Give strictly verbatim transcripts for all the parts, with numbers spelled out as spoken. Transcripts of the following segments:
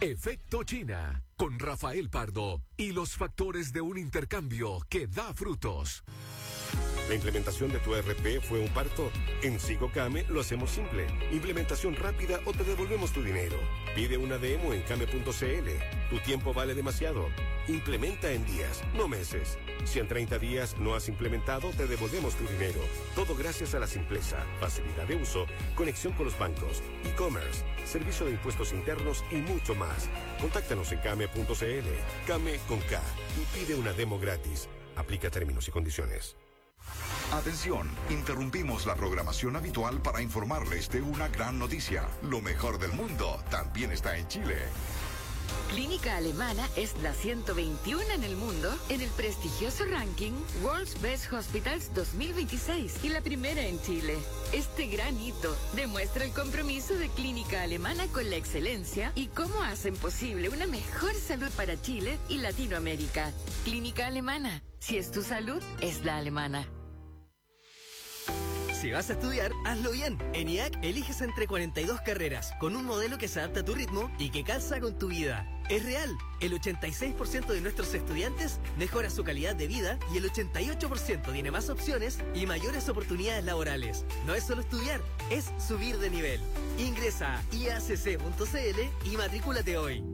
Efecto China, con Rafael Pardo y los factores de un intercambio que da frutos. ¿La implementación de tu E R P fue un parto? En SigoCame lo hacemos simple. Implementación rápida o te devolvemos tu dinero. Pide una demo en came punto cl. Tu tiempo vale demasiado. Implementa en días, no meses. Si en treinta días no has implementado, te devolvemos tu dinero. Todo gracias a la simpleza, facilidad de uso, conexión con los bancos, e-commerce, servicio de impuestos internos y mucho más. Contáctanos en came punto cl. Came con K y pide una demo gratis. Aplica términos y condiciones. Atención, interrumpimos la programación habitual para informarles de una gran noticia. Lo mejor del mundo también está en Chile. Clínica Alemana es la ciento veintiuno en el mundo en el prestigioso ranking World's Best Hospitals dos mil veintiséis y la primera en Chile. Este gran hito demuestra el compromiso de Clínica Alemana con la excelencia y cómo hacen posible una mejor salud para Chile y Latinoamérica. Clínica Alemana, si es tu salud, es la alemana. Si vas a estudiar, hazlo bien. En I A C eliges entre cuarenta y dos carreras, con un modelo que se adapta a tu ritmo y que calza con tu vida. Es real, el ochenta y seis por ciento de nuestros estudiantes mejora su calidad de vida y el ochenta y ocho por ciento tiene más opciones y mayores oportunidades laborales. No es solo estudiar, es subir de nivel. Ingresa a i a c c punto c l y matrículate hoy.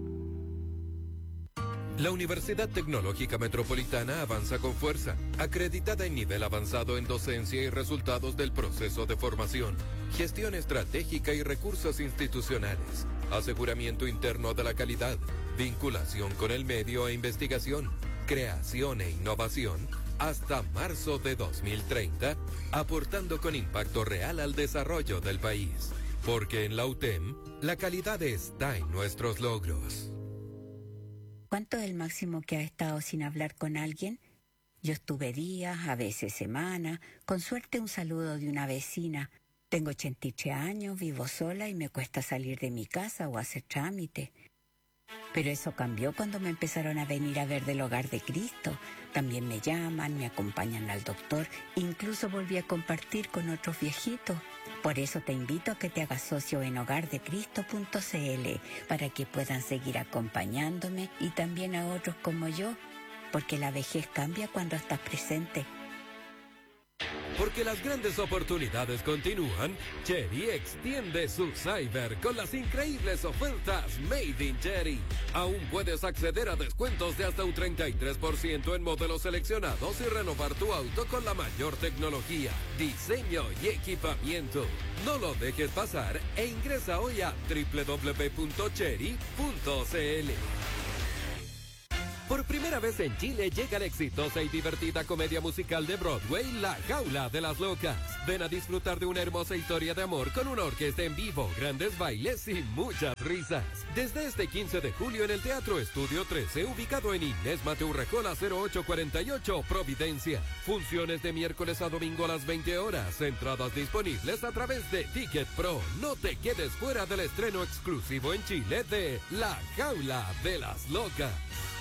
La Universidad Tecnológica Metropolitana avanza con fuerza, acreditada en nivel avanzado en docencia y resultados del proceso de formación, gestión estratégica y recursos institucionales, aseguramiento interno de la calidad, vinculación con el medio e investigación, creación e innovación, hasta marzo de dos mil treinta, aportando con impacto real al desarrollo del país. Porque en la U T E M, la calidad está en nuestros logros. ¿Cuánto es el máximo que ha estado sin hablar con alguien? Yo estuve días, a veces semanas, con suerte un saludo de una vecina. Tengo ochenta y tres años, vivo sola y me cuesta salir de mi casa o hacer trámite. Pero eso cambió cuando me empezaron a venir a ver del Hogar de Cristo. También me llaman, me acompañan al doctor, incluso volví a compartir con otros viejitos. Por eso te invito a que te hagas socio en hogar de cristo punto c l para que puedan seguir acompañándome y también a otros como yo, porque la vejez cambia cuando estás presente. Porque las grandes oportunidades continúan, Chery extiende su Cyber con las increíbles ofertas Made in Chery. Aún puedes acceder a descuentos de hasta un treinta y tres por ciento en modelos seleccionados y renovar tu auto con la mayor tecnología, diseño y equipamiento. No lo dejes pasar e ingresa hoy a doble u doble u doble u punto chery punto c l. Por primera vez en Chile llega la exitosa y divertida comedia musical de Broadway, La Jaula de las Locas. Ven a disfrutar de una hermosa historia de amor con una orquesta en vivo, grandes bailes y muchas risas. Desde este quince de julio en el Teatro Estudio trece, ubicado en Inés Mateo Urrejola cero ocho cuarenta y ocho, Providencia. Funciones de miércoles a domingo a las veinte horas. Entradas disponibles a través de Ticket Pro. No te quedes fuera del estreno exclusivo en Chile de La Jaula de las Locas.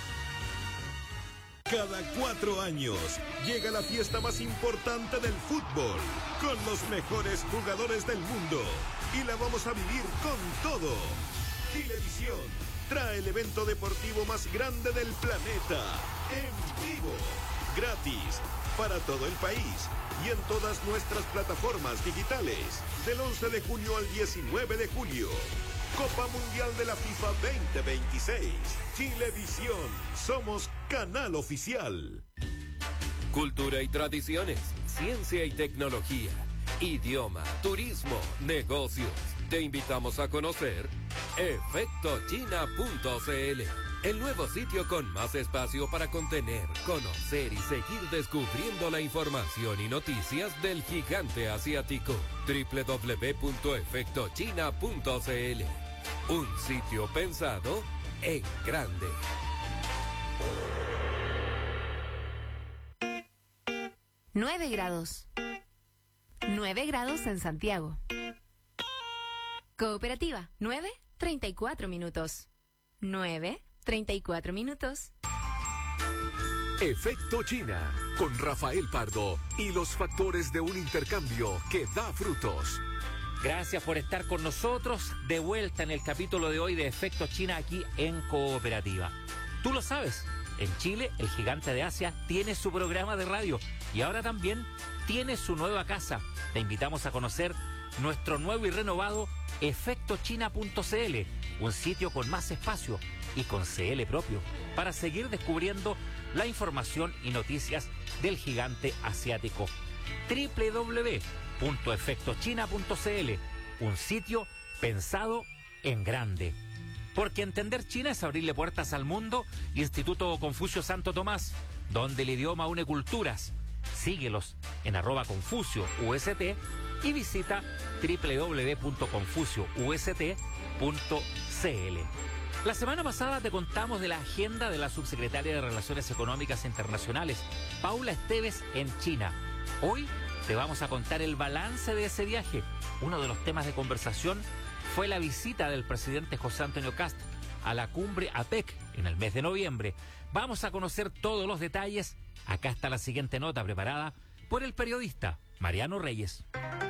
Cada cuatro años llega la fiesta más importante del fútbol, con los mejores jugadores del mundo, y la vamos a vivir con todo. Chilevisión trae el evento deportivo más grande del planeta, en vivo, gratis, para todo el país y en todas nuestras plataformas digitales, del once de junio al diecinueve de julio. Copa Mundial de la FIFA veinte veintiséis. Chilevisión. Somos canal oficial. Cultura y tradiciones, ciencia y tecnología, idioma, turismo, negocios. Te invitamos a conocer efecto china punto c l, el nuevo sitio con más espacio para contener, conocer y seguir descubriendo la información y noticias del gigante asiático. doble u doble u doble u punto efecto china punto c l. Un sitio pensado en grande. nueve grados. nueve grados en Santiago. Cooperativa, nueve, treinta y cuatro minutos. nueve, treinta y cuatro minutos. Efecto China, con Rafael Pardo y los factores de un intercambio que da frutos. Gracias por estar con nosotros, de vuelta en el capítulo de hoy de Efecto China aquí en Cooperativa. Tú lo sabes, en Chile el gigante de Asia tiene su programa de radio y ahora también tiene su nueva casa. Te invitamos a conocer nuestro nuevo y renovado efecto china punto c l, un sitio con más espacio y con C L propio, para seguir descubriendo la información y noticias del gigante asiático. doble u doble u doble u punto efecto china punto c l, un sitio pensado en grande. Porque entender China es abrirle puertas al mundo. Instituto Confucio Santo Tomás, donde el idioma une culturas. Síguelos en arroba Confucio U S T y visita doble u doble u doble u punto confucio u s t punto c l. La semana pasada te contamos de la agenda de la subsecretaria de Relaciones Económicas Internacionales, Paula Esteves, en China. Hoy te vamos a contar el balance de ese viaje. Uno de los temas de conversación fue la visita del presidente José Antonio Kast a la cumbre APEC en el mes de noviembre. Vamos a conocer todos los detalles. Acá está la siguiente nota preparada por el periodista Mariano Reyes.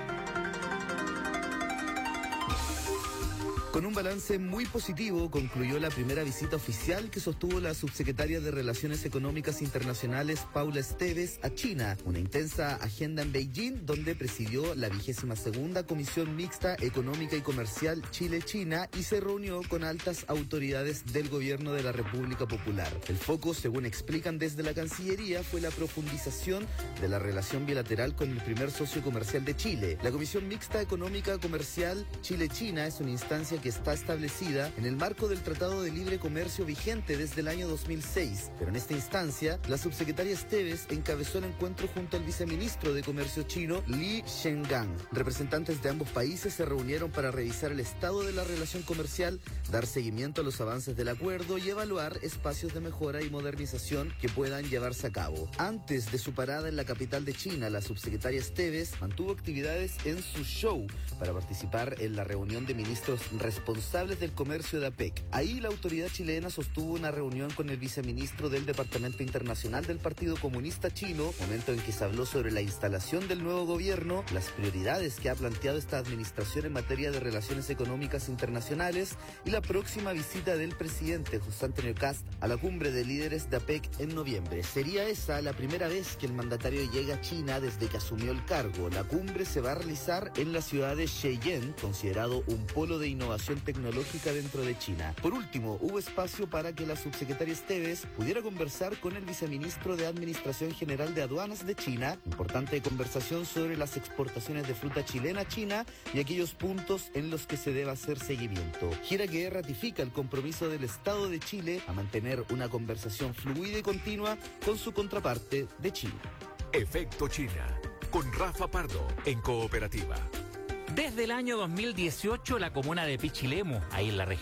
Con un balance muy positivo concluyó la primera visita oficial que sostuvo la subsecretaria de Relaciones Económicas Internacionales Paula Esteves a China. Una intensa agenda en Beijing donde presidió la vigésima segunda Comisión Mixta Económica y Comercial Chile-China y se reunió con altas autoridades del gobierno de la República Popular. El foco, según explican desde la Cancillería, fue la profundización de la relación bilateral con el primer socio comercial de Chile. La Comisión Mixta Económica Comercial Chile-China es una instancia que está establecida en el marco del Tratado de Libre Comercio vigente desde el año dos mil seis. Pero en esta instancia, la subsecretaria Esteves encabezó el encuentro junto al viceministro de Comercio chino, Li Shengang. Representantes de ambos países se reunieron para revisar el estado de la relación comercial, dar seguimiento a los avances del acuerdo y evaluar espacios de mejora y modernización que puedan llevarse a cabo. Antes de su parada en la capital de China, la subsecretaria Esteves mantuvo actividades en su show para participar en la reunión de ministros responsables del comercio de APEC. Ahí la autoridad chilena sostuvo una reunión con el viceministro del Departamento Internacional del Partido Comunista Chino, momento en que se habló sobre la instalación del nuevo gobierno, las prioridades que ha planteado esta administración en materia de relaciones económicas internacionales y la próxima visita del presidente José Antonio Kast a la cumbre de líderes de APEC en noviembre. Sería esa la primera vez que el mandatario llega a China desde que asumió el cargo. La cumbre se va a realizar en la ciudad de Shenzhen, considerado un polo de innovación tecnológica dentro de China. Por último, hubo espacio para que la subsecretaria Esteves pudiera conversar con el viceministro de Administración General de Aduanas de China, importante conversación sobre las exportaciones de fruta chilena a China y aquellos puntos en los que se debe hacer seguimiento. Gira que ratifica el compromiso del Estado de Chile a mantener una conversación fluida y continua con su contraparte de China. Efecto China, con Rafa Pardo, en Cooperativa. Desde el año dos mil dieciocho, la comuna de Pichilemu, ahí en la región